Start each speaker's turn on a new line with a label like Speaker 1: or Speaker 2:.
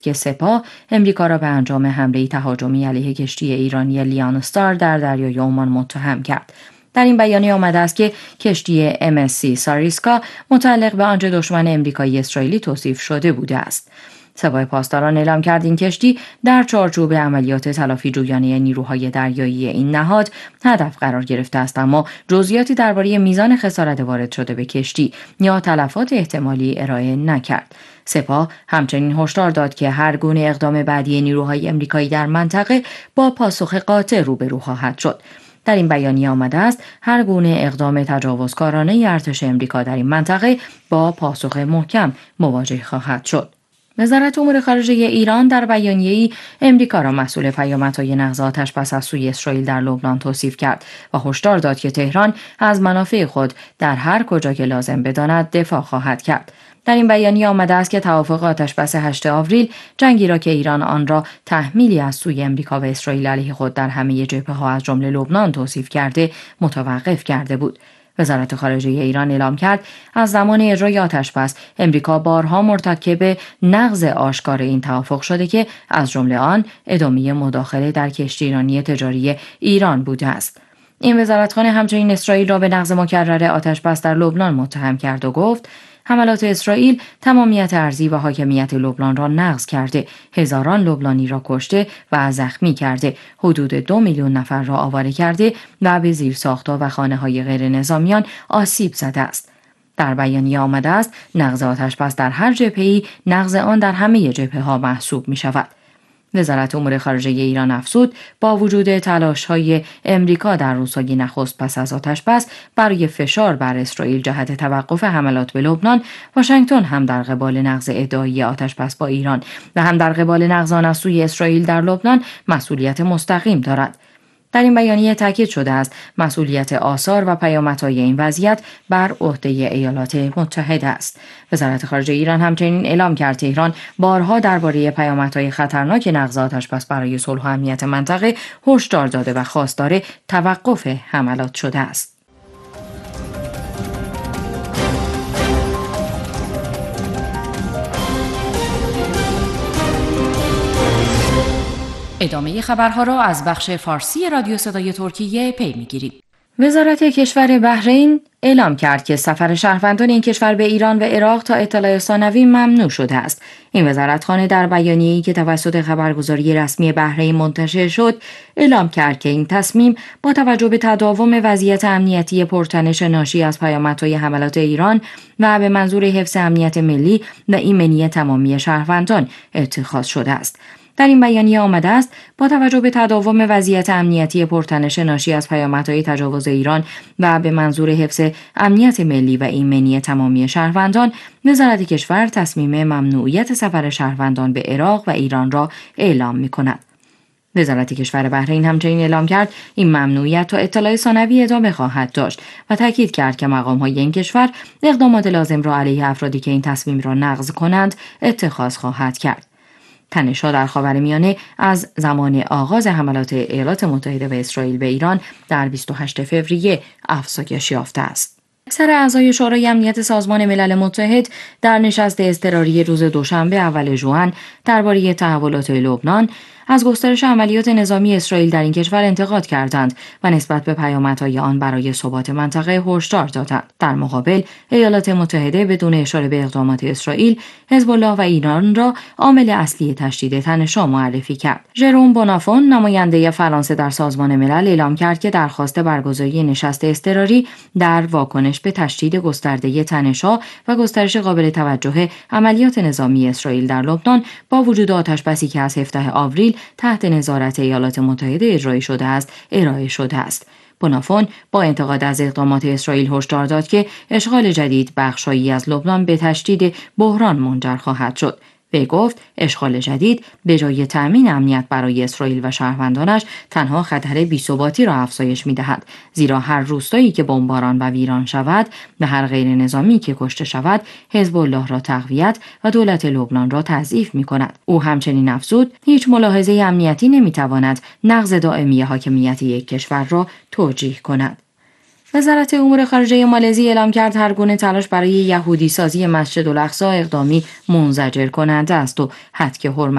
Speaker 1: که سپاه امریکا را به انجام حمله تهاجمی علیه کشتی ایرانی لیان استار در دریای عمان متهم کرد. در این بیانیه آمده است که کشتی MSC ساریسکا متعلق به آنچه دشمن امریکایی اسرائیلی توصیف شده بوده است. سپاه پاسداران اعلام کرد این کشتی در چارچوب عملیات تلافی جویانه نیروهای دریایی این نهاد هدف قرار گرفته است، اما جزئیاتی درباره میزان خسارت وارد شده به کشتی یا تلفات احتمالی ارائه نکرد. سپاه همچنین هشدار داد که هر گونه اقدام بعدی نیروهای امریکایی در منطقه با پاسخ قاطع روبرو خواهد شد. در این بیانیه آمده است هر گونه اقدام تجاوزکارانه ارتش امریکا در این منطقه با پاسخ محکم مواجه خواهد شد. وزارت امور خارجه ایران در بیانیه‌ای امریکا را مسئول پیامدهای نقض آتش‌بس از سوی اسرائیل در لبنان توصیف کرد و هشدار داد که تهران از منافع خود در هر کجا که لازم بداند دفاع خواهد کرد. در این بیانیه آمده است که توافق آتش‌بس 8 آوریل جنگی را که ایران آن را تحمیلی از سوی امریکا و اسرائیل علیه خود در همه جبهه‌ها از جمله لبنان توصیف کرده متوقف کرده بود. وزارت خارجه ایران اعلام کرد از زمان اجرای آتش‌بس امریکا بارها مرتکب نقض آشکار این توافق شده که از جمله آن ادامه مداخله در کشتیرانی تجاری ایران بوده است. این وزارتخانه همچنین اسرائیل را به نقض مکرر آتش‌بس در لبنان متهم کرد و گفت حملات اسرائیل تمامیت ارضی و حاکمیت لبنان را نقض کرده، هزاران لبنانی را کشته و زخمی کرده، حدود 2 میلیون نفر را آواره کرده و به زیرساخت‌ها و خانه‌های غیر نظامیان آسیب زده است. در بیانیه آمده است نقض آتش‌بس در هر جبهه‌ای نقض آن در همه جبهه‌ها محسوب می‌شود. وزارت امور خارجه ایران افزود با وجود تلاش‌های امریکا در روزهای نخست پس از آتش‌بس برای فشار بر اسرائیل جهت توقف حملات به لبنان، واشنگتن هم در قبال نقض ادعایی آتش‌بس با ایران و هم در قبال نقض آن از سوی اسرائیل در لبنان مسئولیت مستقیم دارد. در این بیانیه تاکید شده است مسئولیت آثار و پیامدهای این وضعیت بر عهده ایالات متحده است. وزارت خارجه ایران همچنین اعلام کرد تهران بارها درباره پیامدهای خطرناک نقض آتش‌بس برای صلح و امنیت منطقه هشدار داده و خواستار توقف حملات شده است. ادامه خبرها را از بخش فارسی رادیو صدای ترکیه پی می‌گیرید. وزارت کشور بحرین اعلام کرد که سفر شهروندان این کشور به ایران و عراق تا اطلاع ثانوی ممنوع شده است. این وزارتخانه در بیانیه‌ای که توسط خبرگزاری رسمی بحرین منتشر شد، اعلام کرد که این تصمیم با توجه به تداوم وضعیت امنیتی پرتنش ناشی از پیامدهای حملات ایران و به منظور حفظ امنیت ملی و ایمنی تمامی شهروندان اتخاذ شده است. در این بیانیه آمده است با توجه به تداوم وضعیت امنیتی پرتنش ناشی از پیامدهای تجاوز ایران و به منظور حفظ امنیت ملی و ایمنی تمامی شهروندان، وزارت کشور تصمیم ممنوعیت سفر شهروندان به عراق و ایران را اعلام می‌کند. وزارت کشور بحرین همچنین اعلام کرد این ممنوعیت تا اطلاع ثانوی ادامه خواهد داشت و تاکید کرد که مقام‌های این کشور اقدامات لازم را علیه افرادی که این تصمیم را نقض کنند اتخاذ خواهد کرد. تنش‌ها در خاورمیانه از زمان آغاز حملات ایالات متحده و اسرائیل به ایران در 28 فوریه افزایش یافته است. اکثر اعضای شورای امنیت سازمان ملل متحد در نشست اضطراری روز دوشنبه اول ژوئن درباره تحولات لبنان از گسترش عملیات نظامی اسرائیل در این کشور انتقاد کردند و نسبت به پیامدهای آن برای ثبات منطقه هشدار دادند. در مقابل، ایالات متحده بدون اشاره به اقدامات اسرائیل، حزب الله و ایران را عامل اصلی تشدید تنش‌ها معرفی کرد. ژروم بونافون، نماینده فرانسه در سازمان ملل، اعلام کرد که درخواست برگزاری نشست اضطراری در واکنش به تشدید گسترده تنش‌ها و گسترش قابل توجه عملیات نظامی اسرائیل در لبنان با وجود آتش‌بسی که از 17 آوریل تحت نظارت ایالات متحده اجرایی شده است، ارائه شده است. بونافون با انتقاد از اقدامات اسرائیل هشدار داد که اشغال جدید بخش‌هایی از لبنان به تشدید بحران منجر خواهد شد. وی گفت اشغال جدید به جای تأمین امنیت برای اسرائیل و شهروندانش تنها خطر بی‌ثباتی را افزایش می‌دهد، زیرا هر روستایی که بمباران و ویران شود و هر غیر نظامی که کشته شود حزب الله را تقویت و دولت لبنان را تضعیف می‌کند. او همچنین افزود هیچ ملاحظه امنیتی نمی‌تواند نقض دائمی حاکمیت یک کشور را توجیه کند. وزارت امور خارجه مالزی اعلام کرد هر گونه تلاش برای یهودی سازی مسجد الاقصی اقدامی منزجر کننده است و حد حرمت